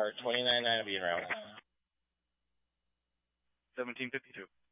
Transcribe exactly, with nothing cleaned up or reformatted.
car, twenty-nine nine will be in route. seventeen fifty-two.